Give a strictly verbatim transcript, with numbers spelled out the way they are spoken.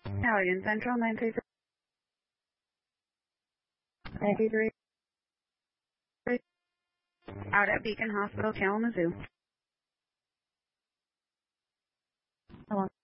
Italian Central nine three three. Out at Beacon Hospital, Kalamazoo. Hello.